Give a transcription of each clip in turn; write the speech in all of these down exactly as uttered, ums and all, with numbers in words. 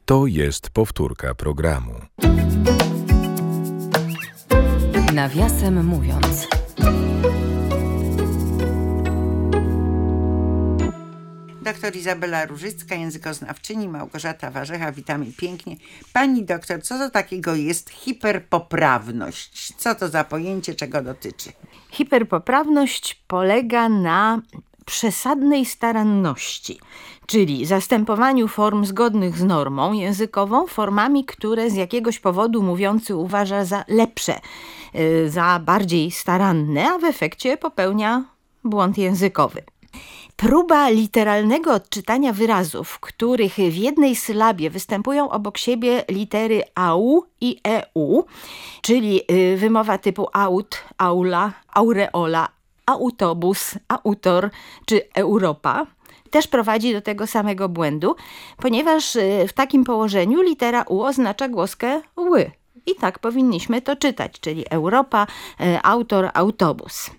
To jest powtórka programu. Nawiasem mówiąc. Doktor Izabela Różycka, językoznawczyni, Małgorzata Warzecha, witamy pięknie. Pani doktor, co to takiego jest hiperpoprawność? Co to za pojęcie, czego dotyczy? Hiperpoprawność polega na przesadnej staranności, czyli zastępowaniu form zgodnych z normą językową formami, które z jakiegoś powodu mówiący uważa za lepsze, yy, za bardziej staranne, a w efekcie popełnia błąd językowy. Próba literalnego odczytania wyrazów, w których w jednej sylabie występują obok siebie litery au i eu, czyli wymowa typu aut, aula, aureola, autobus, autor czy Europa, też prowadzi do tego samego błędu, ponieważ w takim położeniu litera u oznacza głoskę ły. I tak powinniśmy to czytać, czyli Europa, autor, autobus.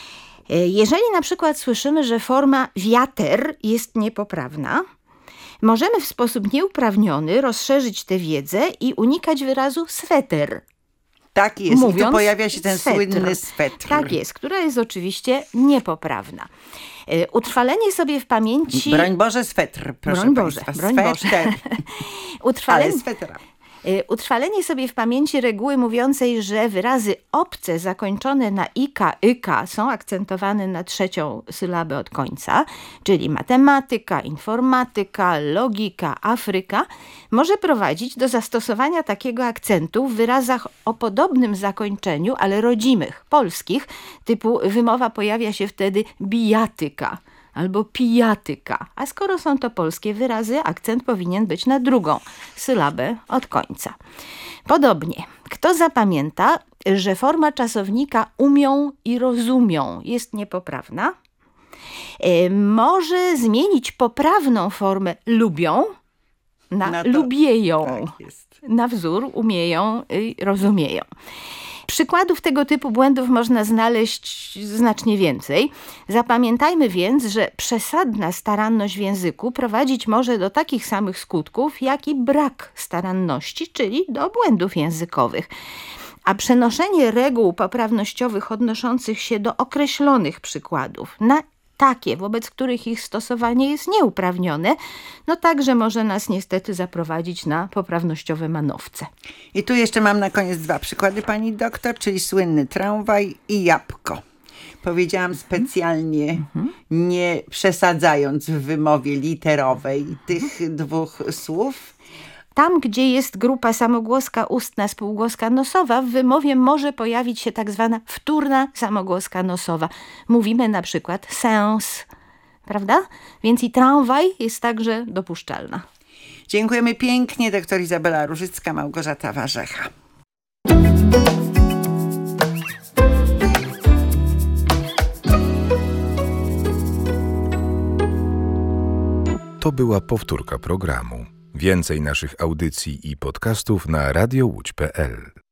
Jeżeli na przykład słyszymy, że forma wiater jest niepoprawna, możemy w sposób nieuprawniony rozszerzyć tę wiedzę i unikać wyrazu sweter. Tak jest, Mówiąc i tu pojawia się ten swetr. słynny swetr. Tak jest, która jest oczywiście niepoprawna. Utrwalenie sobie w pamięci... Broń Boże, swetr, proszę Broń Boże, Państwa. broń Boże. Sweter. Utrwalenie... Ale swetra. Utrwalenie sobie w pamięci reguły mówiącej, że wyrazy obce zakończone na ika, yka są akcentowane na trzecią sylabę od końca, czyli matematyka, informatyka, logika, Afryka, może prowadzić do zastosowania takiego akcentu w wyrazach o podobnym zakończeniu, ale rodzimych, polskich, typu wymowa pojawia się wtedy bijatyka albo pijatyka, a skoro są to polskie wyrazy, akcent powinien być na drugą sylabę od końca. Podobnie, kto zapamięta, że forma czasownika umią i rozumią jest niepoprawna, może zmienić poprawną formę lubią na, na to, lubieją, tak jest. Na wzór umieją i rozumieją. Przykładów tego typu błędów można znaleźć znacznie więcej. Zapamiętajmy więc, że przesadna staranność w języku prowadzić może do takich samych skutków, jak i brak staranności, czyli do błędów językowych. A przenoszenie reguł poprawnościowych odnoszących się do określonych przykładów na takie, wobec których ich stosowanie jest nieuprawnione, no także może nas niestety zaprowadzić na poprawnościowe manowce. I tu jeszcze mam na koniec dwa przykłady, pani doktor, czyli słynny tramwaj i jabłko. Powiedziałam specjalnie, mm-hmm. nie przesadzając w wymowie literowej tych dwóch słów. Tam, gdzie jest grupa samogłoska ustna, spółgłoska nosowa, w wymowie może pojawić się tak zwana wtórna samogłoska nosowa. Mówimy na przykład sens, prawda? Więc i tramwaj jest także dopuszczalna. Dziękujemy pięknie. Doktor Izabela Różycka, Małgorzata Warzecha. To była powtórka programu. Więcej naszych audycji i podcastów na radio łódź kropka pe el.